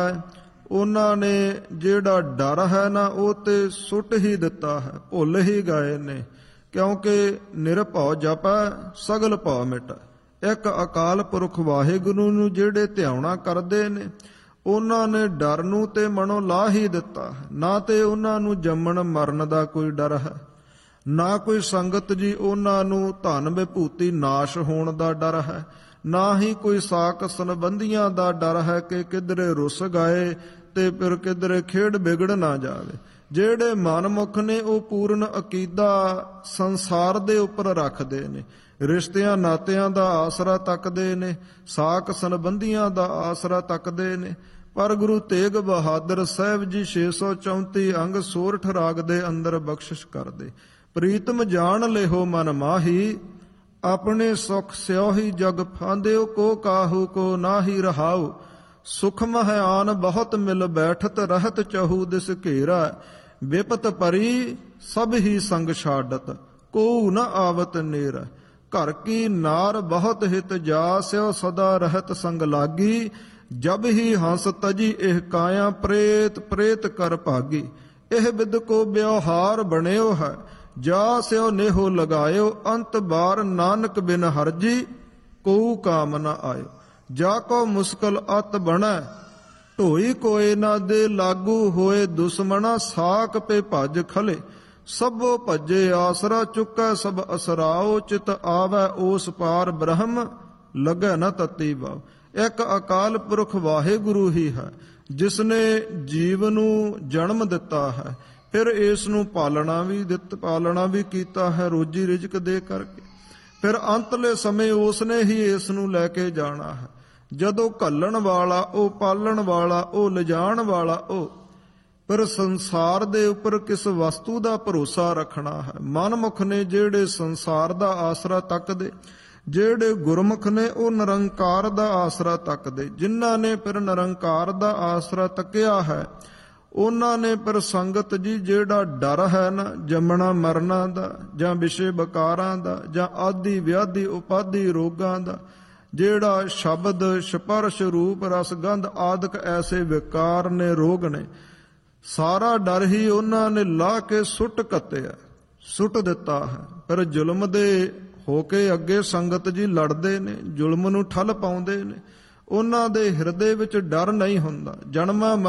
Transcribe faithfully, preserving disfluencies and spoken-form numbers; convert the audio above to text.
ਉਹਨਾਂ ਨੇ ਜਿਹੜਾ ਡਰ ਹੈ ਨਾ ਉਹ ਤੇ ਸੁੱਟ ਹੀ ਦਿੱਤਾ ਹੈ, ਭੁੱਲ ਹੀ ਗਏ ਨੇ, ਕਿਉਂਕਿ ਨਿਰਭਉ ਜਪੈ ਸਗਲ ਭਉ ਮਿਟੈ। ਇੱਕ ਅਕਾਲ ਪੁਰਖ ਵਾਹਿਗੁਰੂ ਨੂੰ ਜਿਹੜੇ ਧਿਆਉਣਾ ਕਰਦੇ ਨੇ ਉਹਨਾਂ ਨੇ ਡਰ ਨੂੰ ਤੇ ਮਨੋਂ ਲਾ ਹੀ ਦਿੱਤਾ ਹੈ। ਨਾ ਤੇ ਉਹਨਾਂ ਨੂੰ ਜੰਮਣ ਮਰਨ ਦਾ ਕੋਈ ਡਰ ਹੈ, ਨਾ ਕੋਈ ਸੰਗਤ ਜੀ ਉਹਨਾਂ ਨੂੰ ਧਨ ਵਿਭੂਤੀ ਨਾਸ਼ ਹੋਣ ਦਾ ਡਰ ਹੈ, ਨਾ ਹੀ ਕੋਈ ਸਾਕ ਸੰਬੰਧੀਆਂ ਦਾ ਡਰ ਹੈ ਕਿ ਕਿਧਰੇ ਰੁੱਸ ਗਏ ਤੇ ਫਿਰ ਕਿਧਰੇ ਖੇਡ ਵਿਗੜ ਨਾ ਜਾਵੇ। ਜਿਹੜੇ ਮਨਮੁਖ ਨੇ ਉਹ ਪੂਰਨ ਅਕੀਦਾ ਸੰਸਾਰ ਦੇ ਉੱਪਰ ਰੱਖਦੇ ਨੇ, ਰਿਸ਼ਤਿਆਂ ਨਾਤਿਆਂ ਦਾ ਆਸਰਾ ਤੱਕਦੇ ਨੇ, ਸਾਕ ਸੰਬੰਧੀਆਂ ਦਾ ਆਸਰਾ ਤੱਕਦੇ ਨੇ। ਪਰ ਗੁਰੂ ਤੇਗ ਬਹਾਦਰ ਸਾਹਿਬ ਜੀ ਛੇ ਸੌ ਚੌਂਤੀ ਅੰਗ ਸੋਰਠ ਰਾਗ ਦੇ ਅੰਦਰ ਬਖਸ਼ਿਸ਼ ਕਰਦੇ। ਪ੍ਰੀਤਮ ਜਾਣ ਲਿਹੋ ਮਨ ਮਾਹੀ, ਆਪਣੇ ਸੁਖ ਸਿਓ ਹੀ ਜਗ ਫਾਂਦਿਓ, ਕੋ ਕਾਹੂ ਕੋ ਨਾਹੀ ਰਹਾਉ। ਸੁਖ ਮਹਿ ਆਨ ਬਹੁਤ ਮਿਲ ਬੈਠਤ, ਰਹਿਤ ਚਹੂ ਦਿਸ ਘੇਰਾ। ਵਿਪਤ ਪਰੀ ਸਭ ਹੀ ਸੰਗ ਛਾਡਤ, ਕੋ ਨ ਆਵਤ ਨੇਰਾ। ਘਰ ਕੀ ਨਾਰ ਬਹੁਤ ਹਿਤ ਜਾਸਿਓ, ਸਦਾ ਰਹਿਤ ਸੰਗ ਲਾਗੀ। ਜਬ ਹੀ ਹੰਸ ਤਜੀ ਇਹ ਕਾਇਆ, ਪ੍ਰੇਤ ਪ੍ਰੇਤ ਕਰ ਭਾਗੀ। ਇਹ ਬਿਦ ਕੋ ਵਿਵਹਾਰ ਬਣਿਓ ਹੈ, ਜਾ ਸਿਓ ਨੇਹੋ ਲਗਾਇਓ। ਅੰਤ ਬਾਰ ਨਾਨਕ ਬਿਨ ਹਰਜੀ, ਕੋ ਕਾਮ ਨ ਆਇਓ। ਜਾ ਕੋ ਮੁਸਕਲ ਅਤ ਬਣੈ, ਢੋਈ ਕੋਏ ਨਾ ਦੇ ਲਾਗੂ ਹੋਏ ਦੁਸ਼ਮਣਾ। ਸਾਕ ਪੇ ਭਜ ਖਲੇ, ਸਭੋ ਭਜੇ ਆਸਰਾ। ਚੁੱਕੈ ਸਭ ਅਸਰਾਓ, ਚਿਤ ਆਵੈ ਉਸ ਪਾਰ ਬ੍ਰਹਮ। ਲੱਗੈ ਨ ਤਤੀ ਵਾਵ। ਇੱਕ ਅਕਾਲ ਪੁਰਖ ਵਾਹਿਗੁਰੂ ਹੀ ਹੈ ਜਿਸ ਨੇ ਜੀਵ ਨੂੰ ਜਨਮ ਦਿੱਤਾ ਹੈ, ਫਿਰ ਇਸ ਨੂੰ ਪਾਲਣਾ ਵੀ ਦਿੱਤ ਪਾਲਣਾ ਵੀ ਕੀਤਾ ਹੈ ਰੋਜੀ ਰਿਜ਼ਕ ਦੇ ਕਰਕੇ। ਫਿਰ ਅੰਤਲੇ ਸਮੇਂ ਉਸ ਨੇ ਹੀ ਇਸ ਨੂੰ ਲੈ ਕੇ ਜਾਣਾ ਹੈ। ਜਦੋਂ ਘੱਲਣ ਵਾਲਾ ਉਹ, ਪਾਲਣ ਵਾਲਾ ਉਹ, ਲਿਜਾਣ ਵਾਲਾ ਉਹ। ਪਰ ਸੰਸਾਰ ਦੇ ਉੱਪਰ ਕਿਸ ਵਸਤੂ ਦਾ ਭਰੋਸਾ ਰੱਖਣਾ ਹੈ। ਮਨਮੁਖ ਨੇ ਜਿਹੜੇ ਸੰਸਾਰ ਦਾ ਆਸਰਾ ਤੱਕਦੇ, ਜਿਹੜੇ ਗੁਰਮੁਖ ਨੇ ਉਹ ਨਿਰੰਕਾਰ ਦਾ ਆਸਰਾ ਤੱਕਦੇ। ਜਿਨ੍ਹਾਂ ਨੇ ਫਿਰ ਨਿਰੰਕਾਰ ਦਾ ਆਸਰਾ ਤੱਕਿਆ ਹੈ ਉਹਨਾਂ ਨੇ ਪਰ ਸੰਗਤ ਜੀ ਜਿਹੜਾ ਡਰ ਹੈ ਨਾ ਜੰਮਣਾ ਮਰਨਾ ਦਾ, ਜਾਂ ਵਿਸ਼ੇ ਵਿਕਾਰਾਂ ਦਾ, ਜਾਂ ਆਦਿ ਵਿਆਧੀ ਉਪਾਧੀ ਰੋਗਾਂ ਦਾ, ਜਿਹੜਾ ਸ਼ਬਦ ਸਪਰਸ਼ ਰੂਪ ਰਸ ਗੰਧ ਆਦਿਕ ਐਸੇ ਵਿਕਾਰ ਨੇ, ਰੋਗ ਨੇ, ਸਾਰਾ ਡਰ ਹੀ ਉਹਨਾਂ ਨੇ ਲਾ ਕੇ ਸੁੱਟ ਕੱਤਿਆ, ਸੁੱਟ ਦਿੱਤਾ ਹੈ। ਪਰ ਜ਼ੁਲਮ ਦੇ ਹੋ ਕੇ ਅੱਗੇ ਸੰਗਤ ਜੀ ਲੜਦੇ ਨੇ, ਜ਼ੁਲਮ ਨੂੰ ਠੱਲ ਪਾਉਂਦੇ ਨੇ। ਉਹਨਾਂ ਦੇ ਹਿਰਦੇ ਵਿੱਚ ਡਰ ਨਹੀਂ ਹੁੰਦਾ। ਜਨਮਾਂ